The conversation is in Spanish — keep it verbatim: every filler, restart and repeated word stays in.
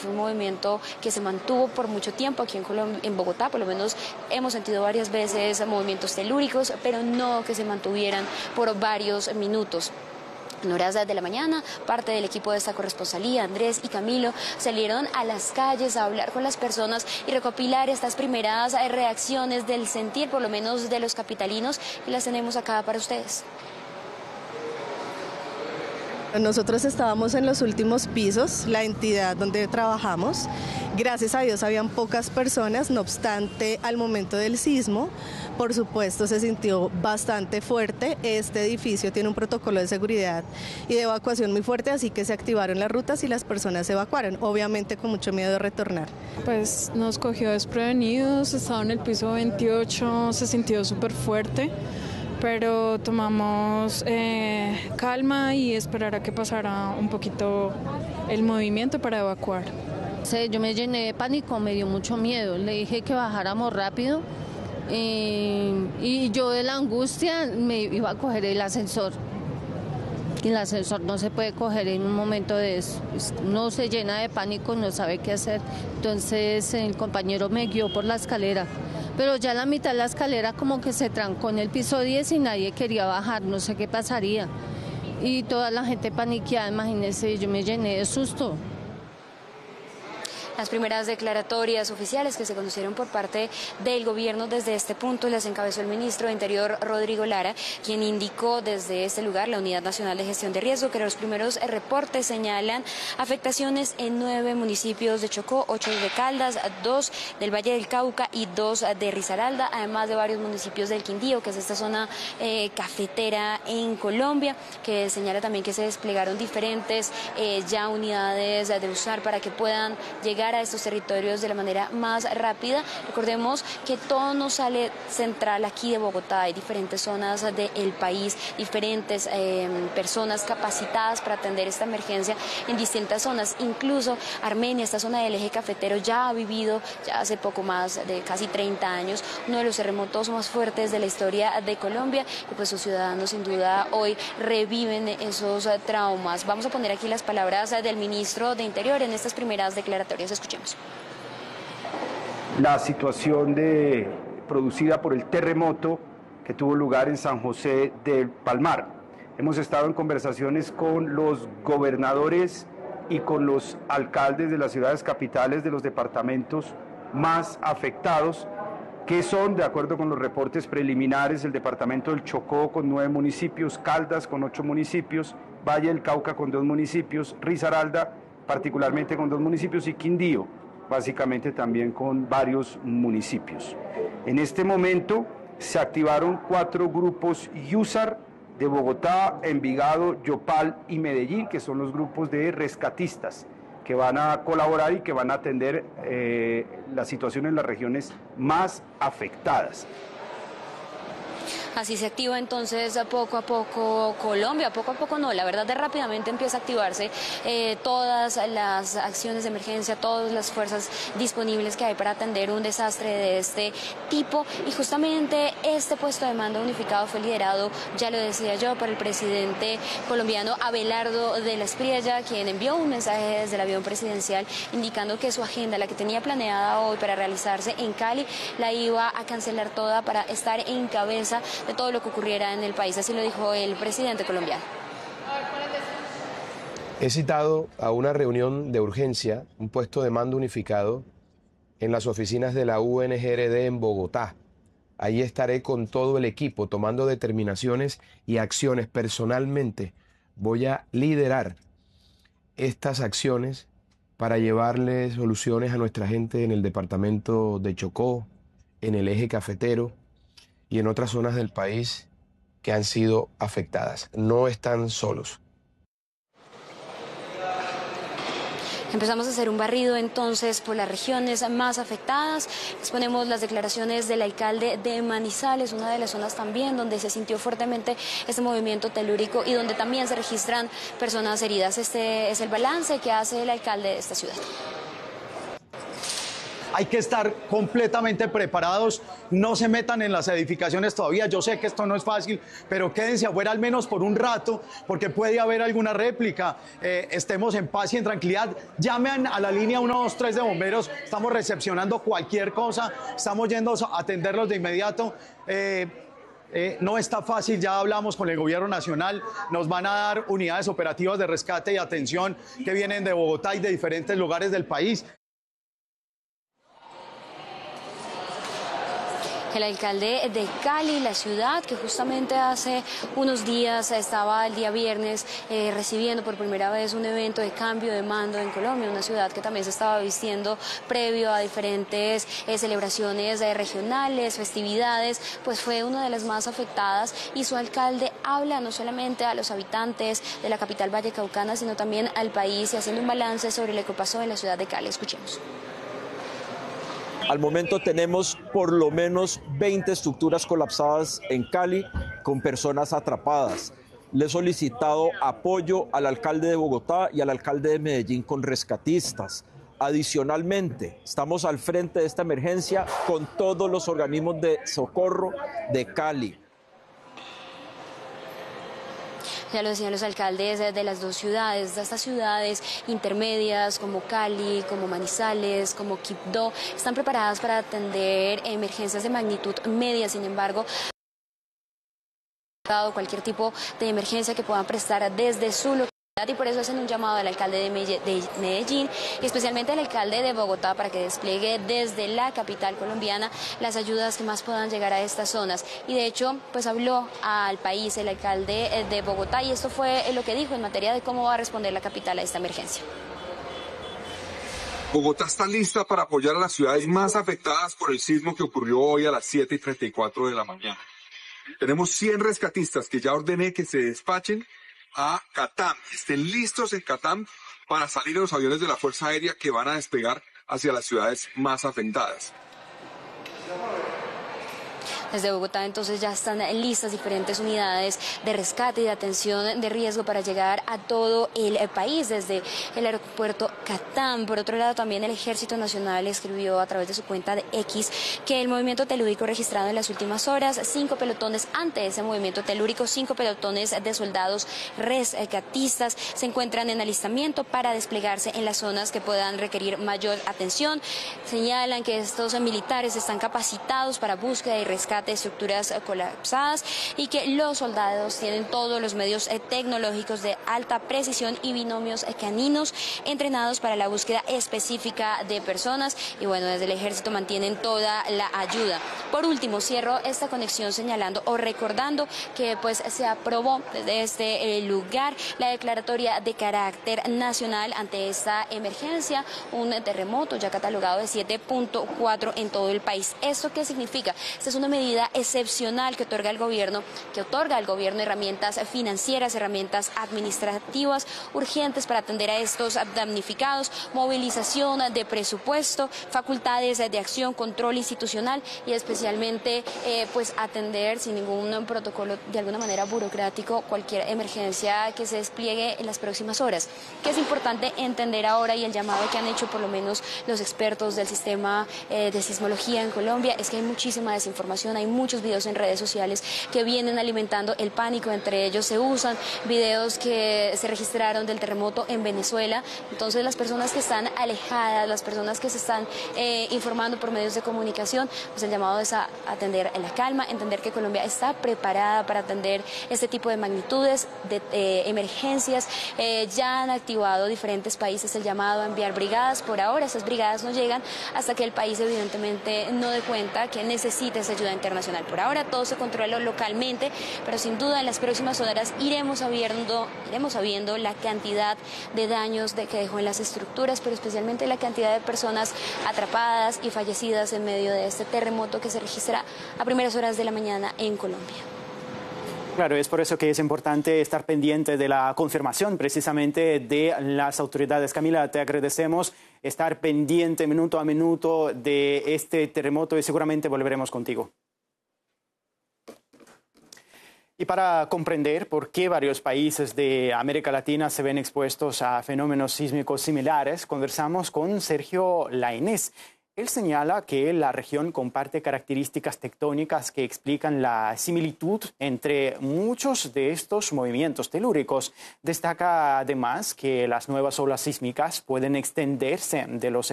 fue un movimiento que se mantuvo por mucho tiempo aquí en, Colom en Bogotá, por lo menos hemos sentido varias veces movimientos telúricos, pero no que se mantuvieran por varios minutos. En horas de la mañana, parte del equipo de esta corresponsalía, Andrés y Camilo, salieron a las calles a hablar con las personas y recopilar estas primeras reacciones del sentir, por lo menos de los capitalinos, y las tenemos acá para ustedes. Nosotros estábamos en los últimos pisos, la entidad donde trabajamos. Gracias a Dios habían pocas personas, no obstante, al momento del sismo, por supuesto, se sintió bastante fuerte. Este edificio tiene un protocolo de seguridad y de evacuación muy fuerte, así que se activaron las rutas y las personas se evacuaron, obviamente con mucho miedo de retornar. Pues nos cogió desprevenidos, estaba en el piso veintiocho, se sintió súper fuerte, pero tomamos eh, calma y esperar a que pasara un poquito el movimiento para evacuar. Sí, yo me llené de pánico, me dio mucho miedo, le dije que bajáramos rápido eh, y yo de la angustia me iba a coger el ascensor. Y el ascensor no se puede coger en un momento de eso, uno se llena de pánico, no sabe qué hacer, entonces el compañero me guió por la escalera. Pero ya a la mitad de la escalera como que se trancó en el piso diez y nadie quería bajar, no sé qué pasaría. Y toda la gente paniqueada, imagínense, yo me llené de susto. Las primeras declaratorias oficiales que se conocieron por parte del gobierno desde este punto las encabezó el ministro de Interior, Rodrigo Lara, quien indicó desde este lugar, la Unidad Nacional de Gestión de Riesgo, que los primeros reportes señalan afectaciones en nueve municipios de Chocó, ocho de Caldas, dos del Valle del Cauca y dos de Risaralda, además de varios municipios del Quindío, que es esta zona eh, cafetera en Colombia, que señala también que se desplegaron diferentes eh, ya unidades de usar para que puedan llegar a estos territorios de la manera más rápida. Recordemos que todo no sale central aquí de Bogotá, hay diferentes zonas del país, diferentes eh, personas capacitadas para atender esta emergencia en distintas zonas. Incluso Armenia, esta zona del eje cafetero, ya ha vivido, ya hace poco más de casi treinta años, uno de los terremotos más fuertes de la historia de Colombia, y pues sus ciudadanos sin duda hoy reviven esos traumas. Vamos a poner aquí las palabras del ministro de Interior en estas primeras declaratorias. Escuchemos. La situación de, producida por el terremoto que tuvo lugar en San José del Palmar. Hemos estado en conversaciones con los gobernadores y con los alcaldes de las ciudades capitales de los departamentos más afectados, que son, de acuerdo con los reportes preliminares, el departamento del Chocó con nueve municipios, Caldas con ocho municipios, Valle del Cauca con dos municipios, Risaralda particularmente con dos municipios y Quindío, básicamente también con varios municipios. En este momento se activaron cuatro grupos YUSAR de Bogotá, Envigado, Yopal y Medellín, que son los grupos de rescatistas que van a colaborar y que van a atender eh, la situación en las regiones más afectadas. Así se activa entonces poco a poco Colombia, poco a poco no, la verdad de rápidamente empieza a activarse eh, todas las acciones de emergencia, todas las fuerzas disponibles que hay para atender un desastre de este tipo, y justamente este puesto de mando unificado fue liderado, ya lo decía yo, por el presidente colombiano Abelardo de la Espriella, quien envió un mensaje desde el avión presidencial indicando que su agenda, la que tenía planeada hoy para realizarse en Cali, la iba a cancelar toda para estar en cabeza de todo lo que ocurriera en el país. Así lo dijo el presidente colombiano. He citado a una reunión de urgencia, un puesto de mando unificado en las oficinas de la U N G R D en Bogotá. Allí estaré con todo el equipo tomando determinaciones y acciones. Personalmente voy a liderar estas acciones para llevarle soluciones a nuestra gente en el departamento de Chocó, en el eje cafetero y en otras zonas del país que han sido afectadas. No están solos. Empezamos a hacer un barrido entonces por las regiones más afectadas. Exponemos las declaraciones del alcalde de Manizales, una de las zonas también donde se sintió fuertemente este movimiento telúrico y donde también se registran personas heridas. Este es el balance que hace el alcalde de esta ciudad. hay que estar completamente preparados, no se metan en las edificaciones todavía, yo sé que esto no es fácil, pero quédense afuera al menos por un rato, porque puede haber alguna réplica, eh, estemos en paz y en tranquilidad, llamen a la línea uno dos tres de bomberos, estamos recepcionando cualquier cosa, estamos yendo a atenderlos de inmediato. Eh, Eh, no está fácil, ya hablamos con el gobierno nacional, nos van a dar unidades operativas de rescate y atención que vienen de Bogotá y de diferentes lugares del país. El alcalde de Cali, la ciudad que justamente hace unos días estaba el día viernes eh, recibiendo por primera vez un evento de cambio de mando en Colombia, una ciudad que también se estaba vistiendo previo a diferentes eh, celebraciones eh, regionales, festividades, pues fue una de las más afectadas y su alcalde habla no solamente a los habitantes de la capital vallecaucana, sino también al país y haciendo un balance sobre lo que pasó en la ciudad de Cali. Escuchemos. Al momento tenemos por lo menos veinte estructuras colapsadas en Cali con personas atrapadas. Le he solicitado apoyo al alcalde de Bogotá y al alcalde de Medellín con rescatistas. Adicionalmente, estamos al frente de esta emergencia con todos los organismos de socorro de Cali. Ya lo decían los alcaldes de las dos ciudades, de estas ciudades intermedias como Cali, como Manizales, como Quibdó, están preparadas para atender emergencias de magnitud media. Sin embargo, cualquier tipo de emergencia que puedan prestar desde su localidad. Y por eso hacen un llamado al alcalde de Medellín y especialmente al alcalde de Bogotá para que despliegue desde la capital colombiana las ayudas que más puedan llegar a estas zonas. Y de hecho, pues habló al país el alcalde de Bogotá y esto fue lo que dijo en materia de cómo va a responder la capital a esta emergencia. Bogotá está lista para apoyar a las ciudades más afectadas por el sismo que ocurrió hoy a las siete y treinta y cuatro de la mañana. Tenemos cien rescatistas que ya ordené que se despachen a Catam, estén listos en Catam para salir en los aviones de la Fuerza Aérea que van a despegar hacia las ciudades más afectadas. Desde Bogotá entonces ya están listas diferentes unidades de rescate y de atención de riesgo para llegar a todo el país desde el aeropuerto Catam. Por otro lado, también el Ejército Nacional escribió a través de su cuenta de X que el movimiento telúrico registrado en las últimas horas, cinco pelotones ante ese movimiento telúrico, cinco pelotones de soldados rescatistas se encuentran en alistamiento para desplegarse en las zonas que puedan requerir mayor atención. Señalan que estos militares están capacitados para búsqueda y rescate de estructuras colapsadas y que los soldados tienen todos los medios tecnológicos de alta precisión y binomios caninos entrenados para la búsqueda específica de personas y bueno, desde el ejército mantienen toda la ayuda. Por último, cierro esta conexión señalando o recordando que pues se aprobó desde este lugar la declaratoria de carácter nacional ante esta emergencia, un terremoto ya catalogado de siete punto cuatro en todo el país. ¿Esto qué significa? Esta es una medida excepcional que otorga el gobierno, que otorga al gobierno herramientas financieras, herramientas administrativas urgentes para atender a estos damnificados, movilización de presupuesto, facultades de acción, control institucional y especialmente eh, pues atender sin ningún protocolo de alguna manera burocrático cualquier emergencia que se despliegue en las próximas horas. Que es importante entender ahora y el llamado que han hecho por lo menos los expertos del sistema eh, de sismología en Colombia es que hay muchísima desinformación, hay muchos videos en redes sociales que vienen alimentando el pánico, entre ellos se usan videos que se registraron del terremoto en Venezuela, entonces las personas que están alejadas, las personas que se están eh, informando por medios de comunicación, pues el llamado es a atender en la calma, entender que Colombia está preparada para atender este tipo de magnitudes, de eh, emergencias, eh, ya han activado diferentes países el llamado a enviar brigadas, por ahora esas brigadas no llegan hasta que el país evidentemente no dé cuenta que necesita esa ayuda internacional. Por ahora todo se controla localmente, pero sin duda en las próximas horas iremos sabiendo, iremos sabiendo la cantidad de daños de que dejó en las estructuras, pero especialmente la cantidad de personas atrapadas y fallecidas en medio de este terremoto que se registra a primeras horas de la mañana en Colombia. Claro, es por eso que es importante estar pendiente de la confirmación precisamente de las autoridades. Camila, te agradecemos estar pendiente minuto a minuto de este terremoto y seguramente volveremos contigo. Y para comprender por qué varios países de América Latina se ven expuestos a fenómenos sísmicos similares, conversamos con Sergio Lainez. Él señala que la región comparte características tectónicas que explican la similitud entre muchos de estos movimientos telúricos. Destaca además que las nuevas olas sísmicas pueden extenderse de los